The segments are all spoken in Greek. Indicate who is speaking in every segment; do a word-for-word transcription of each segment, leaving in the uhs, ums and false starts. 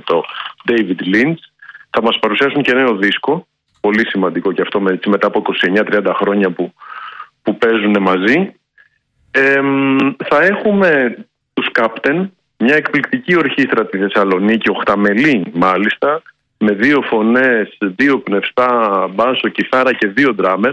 Speaker 1: το David Lynch. Θα μας παρουσιάσουν και νέο δίσκο, πολύ σημαντικό και αυτό μετά από είκοσι εννιά τριάντα χρόνια που, που παίζουν μαζί. Ε, θα έχουμε τους Captain, μια εκπληκτική ορχήστρα στη Θεσσαλονίκη, οχταμελή μάλιστα, με δύο φωνές, δύο πνευστά, μπάσο, κιθάρα και δύο ντράμερ,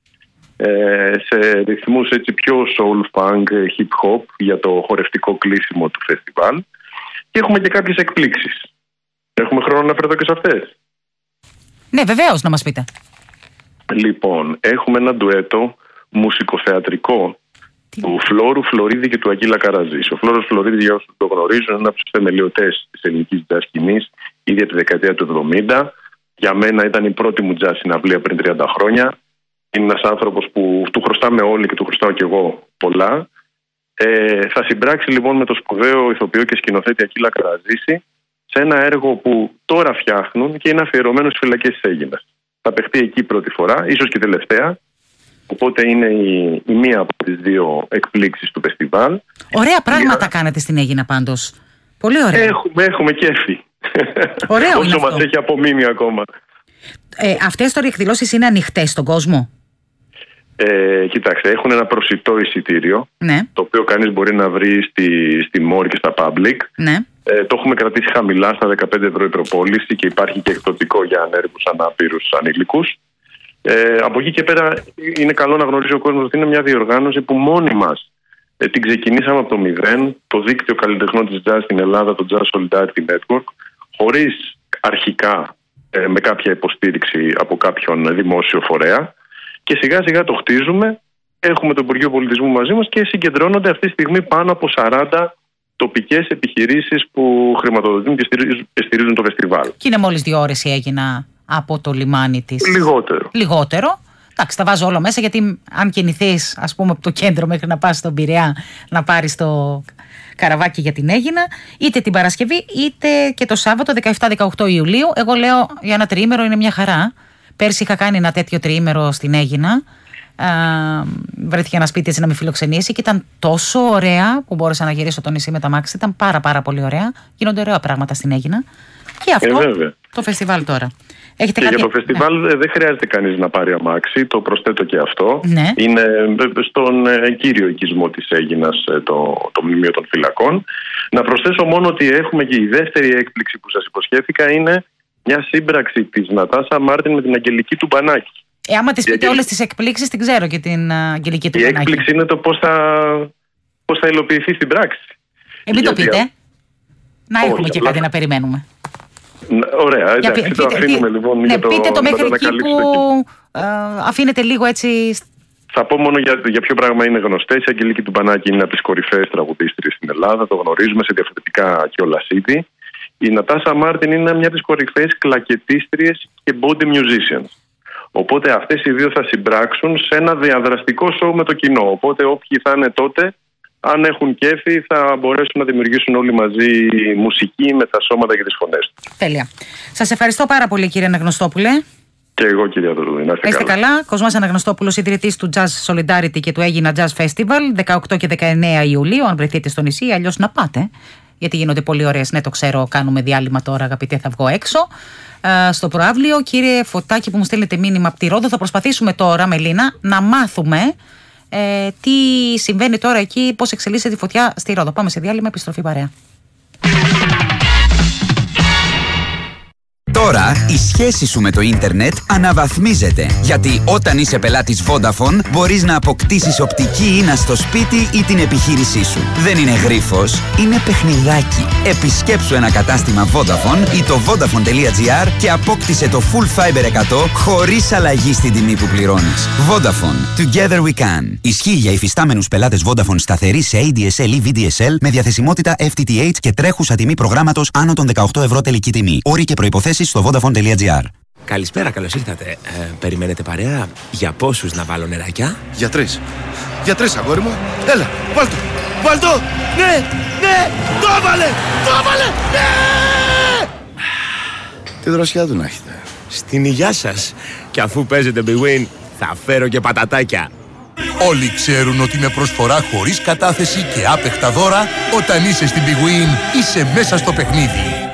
Speaker 1: ε, σε ρυθμούς έτσι πιο soul, funk, hip hop για το χορευτικό κλείσιμο του φεστιβάλ. Και έχουμε και κάποιες εκπλήξεις. Έχουμε χρόνο να φερθώ και σε αυτές?
Speaker 2: Ναι, βεβαίως, να μας πείτε.
Speaker 1: Λοιπόν, έχουμε ένα ντουέτο μουσικοθεατρικό Τι... του Φλόρου Φλωρίδη και του Αγγίλα Καραζής. Ο Φλόρος Φλωρίδη, για όσους το γνωρίζουν, είναι ένα από τους θεμελιωτές της ελληνικής jazz σκηνής ήδη από τη δεκαετία του εβδομήντα. Για μένα ήταν η πρώτη μου jazz συναυλία πριν τριάντα χρόνια. Είναι ένας άνθρωπος που του χρωστάμε όλοι και του χρωστάω κι εγώ πολλά. Ε, θα συμπράξει λοιπόν με το σπουδαίο ηθοποιό και σκηνοθέτη Αγγίλα Καραζίση σε ένα έργο που τώρα φτιάχνουν και είναι αφιερωμένο στις φυλακές της Αίγινας. Θα παιχτεί εκεί πρώτη φορά, ίσως και τελευταία. Οπότε είναι η, η μία από τις δύο εκπλήξεις του φεστιβάλ.
Speaker 2: Ωραία πράγματα για... κάνετε στην Αίγινα πάντως. Πολύ ωραία.
Speaker 1: Έχουμε, έχουμε κέφι.
Speaker 2: Ωραίο
Speaker 1: όσο μας έχει απομείνει ακόμα.
Speaker 2: Ε, αυτές τώρα οι εκδηλώσεις είναι ανοιχτές στον κόσμο?
Speaker 1: Ε, κοιτάξτε, έχουν ένα προσιτό εισιτήριο, ναι, το οποίο κανείς μπορεί να βρει στη, στη Μόρ και στα Public.
Speaker 2: Ναι.
Speaker 1: Ε, το έχουμε κρατήσει χαμηλά στα δεκαπέντε ευρώ η προπόληση και υπάρχει και εκδοτικό για ανέργους, ανάπηρους, ανήλικους. Ε, από εκεί και πέρα είναι καλό να γνωρίζει ο κόσμος ότι είναι μια διοργάνωση που μόνοι μας ε, την ξεκινήσαμε από το μηδέν, το δίκτυο καλλιτεχνών της jazz στην Ελλάδα, το Jazz Solidarity Network, χωρίς αρχικά ε, με κάποια υποστήριξη από κάποιον δημόσιο φορέα. Και σιγά σιγά το χτίζουμε, έχουμε το Υπουργείο Πολιτισμού μαζί μας και συγκεντρώνονται αυτή τη στιγμή πάνω από σαράντα τοπικές επιχειρήσεις που χρηματοδοτούν και στηρίζουν, και στηρίζουν το φεστιβάλ. Και
Speaker 2: είναι μόλις δύο ώρες η Αίγινα από το λιμάνι της.
Speaker 1: Λιγότερο.
Speaker 2: Λιγότερο. Εντάξει, τα βάζω όλο μέσα γιατί αν κινηθείς ας πούμε από το κέντρο μέχρι να πας στον Πειραιά να πάρεις το καραβάκι για την Αίγινα, είτε την Παρασκευή είτε και το Σάββατο δεκαεπτά δεκαοκτώ Ιουλίου. Εγώ λέω για ένα τριήμερο είναι μια χαρά. Πέρσι είχα κάνει ένα τέτοιο τριήμερο στην Αίγινα. Α, βρέθηκε ένα σπίτι έτσι να με φιλοξενήσει και ήταν τόσο ωραία που μπόρεσα να γυρίσω το νησί με τα μάξι. Ήταν πάρα πάρα πολύ ωραία. Γίνονται ωραία πράγματα στην Αίγινα. Και αυτό ε, το φεστιβάλ τώρα. Έχετε
Speaker 1: και
Speaker 2: κάτι...
Speaker 1: για το φεστιβάλ ναι. δεν χρειάζεται κανείς να πάρει αμάξι, το προσθέτω και αυτό.
Speaker 2: Ναι.
Speaker 1: Είναι στον ε, κύριο οικισμό της Αίγινας ε, το, το Μνημείο των Φυλακών. Να προσθέσω μόνο ότι έχουμε και η δεύτερη έκπληξη που σας υποσχέθηκα είναι μια σύμπραξη της Νατάσα Μάρτιν με την Αγγελική Τουμπανάκη.
Speaker 2: Ε, άμα τις πείτε όλες τις εκπλήξεις, την ξέρω και την uh, Αγγελική Τουμπανάκη.
Speaker 1: Η έκπληξη είναι το πώς θα, πώς θα υλοποιηθεί στην πράξη.
Speaker 2: Ε, μην
Speaker 1: γιατί
Speaker 2: το πείτε.
Speaker 1: Α...
Speaker 2: Να
Speaker 1: Όχι,
Speaker 2: έχουμε και
Speaker 1: απλά...
Speaker 2: κάτι να περιμένουμε.
Speaker 1: Ωραία, εντάξει, πείτε, το αφήνουμε πείτε, λοιπόν.
Speaker 2: Ναι,
Speaker 1: για το,
Speaker 2: πείτε το μέχρι
Speaker 1: το
Speaker 2: εκεί που uh, αφήνετε λίγο έτσι.
Speaker 1: Θα πω μόνο για, για ποιο πράγμα είναι γνωστές. Η Αγγελική Τουμπανάκη είναι από τις κορυφαίες τραγουδίστριες στην Ελλάδα. Το γνωρίζουμε σε διαφορετικά κιόλας είδη. Η Νατάσα Μάρτιν είναι μια από τις κορυφαίες κλακετίστριες και body musicians. Οπότε αυτές οι δύο θα συμπράξουν σε ένα διαδραστικό σοου με το κοινό. Οπότε όποιοι θα είναι τότε, αν έχουν κέφι, θα μπορέσουν να δημιουργήσουν όλοι μαζί μουσική με τα σώματα και τις φωνές τους.
Speaker 2: Τέλεια. Σας ευχαριστώ πάρα πολύ, κύριε Αναγνωστόπουλε.
Speaker 1: Και εγώ, κυρία Δουρδούδη. Να είστε
Speaker 2: καλά. καλά. Κοσμάς Αναγνωστόπουλος, ιδρυτής του Jazz Solidarity και του Αίγινα Jazz Festival, δεκαοκτώ και δεκαεννέα Ιουλίου, αν βρεθείτε στο νησί, αλλιώς να πάτε. Γιατί γίνονται πολύ ωραίες, ναι, το ξέρω, κάνουμε διάλειμμα τώρα, αγαπητέ, θα βγω έξω. Ε, στο προαύλιο, κύριε Φωτάκη, που μου στέλνετε μήνυμα από τη Ρόδο, θα προσπαθήσουμε τώρα, Μελίνα, να μάθουμε ε, τι συμβαίνει τώρα εκεί, πώς εξελίσσεται η φωτιά στη Ρόδο. Πάμε σε διάλειμμα, επιστροφή παρέα.
Speaker 3: Τώρα η σχέση σου με το ίντερνετ αναβαθμίζεται. Γιατί όταν είσαι πελάτης Vodafone μπορείς να αποκτήσεις οπτική ίνα στο σπίτι ή την επιχείρησή σου. Δεν είναι γρίφος, είναι παιχνιδάκι. Επισκέψου ένα κατάστημα Vodafone ή το vodafone.gr και απόκτησε το Full Fiber εκατό χωρίς αλλαγή στην τιμή που πληρώνεις. Vodafone. Together we can. Ισχύει για υφιστάμενους πελάτες Vodafone σταθερή σε έι ντι ες ελ ή βι ντι ες ελ με διαθεσιμότητα εφ τι τι έιτς και τρέχουσα τιμή προγράμματος άνω των δεκαοκτώ ευρώ τελική τιμή. Όροι και προϋποθέσεις στο vodafone.gr.
Speaker 4: Καλησπέρα, καλώς ήρθατε. Ε, περιμένετε παρέα? Για πόσους να βάλω νεράκια?
Speaker 5: Για τρεις. Για τρεις, αγόρι μου. Έλα, βάλ' το. Βάλ' το. Ναι, ναι, το έβαλε, το έβαλε, ναι! Τι δροσιά του να έχετε.
Speaker 4: Στην υγειά σας. Και αφού παίζετε Big Win, θα φέρω και πατατάκια.
Speaker 6: Όλοι ξέρουν ότι με προσφορά χωρίς κατάθεση και άπεχτα δώρα, όταν είσαι στην Big Win, είσαι μέσα στο παιχνίδι.